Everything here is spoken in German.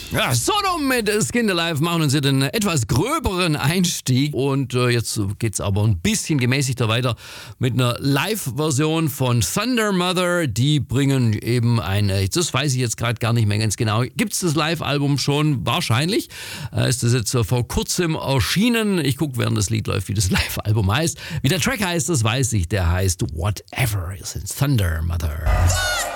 Ja, Sodom mit Skin Alive machen uns einen etwas gröberen Einstieg und jetzt geht's aber ein bisschen gemäßigter weiter mit einer Live-Version von Thunder Mother. Die bringen eben das weiß ich jetzt gerade gar nicht mehr ganz genau. Gibt's das Live-Album schon? Wahrscheinlich. Ist das jetzt vor kurzem erschienen. Ich gucke, während das Lied läuft, wie das Live-Album heißt. Wie der Track heißt, das weiß ich. Der heißt Whatever. Das ist Thunder Mother.